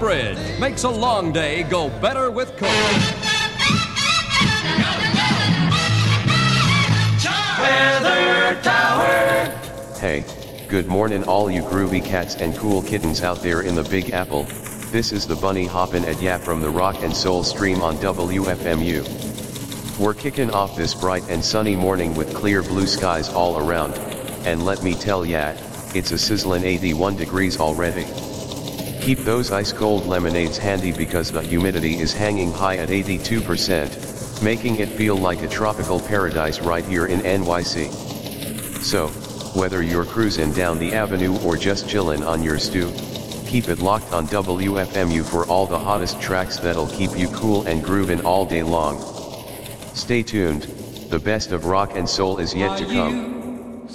Bridge makes a long day go better with Coke. Weather Tower. Hey, good morning all you groovy cats and cool kittens out there in the Big Apple. This is the Bunny Hoppin' at Ya from the Rock and Soul stream on WFMU. We're kicking off this bright and sunny morning with clear blue skies all around, and let me tell ya, it's a sizzling 81 degrees already. Keep those ice cold lemonades handy because the humidity is hanging high at 82%, making it feel like a tropical paradise right here in NYC. So, whether you're cruising down the avenue or just chillin' on your stoop, keep it locked on WFMU for all the hottest tracks that'll keep you cool and groovin' all day long. Stay tuned, the best of rock and soul is yet to come.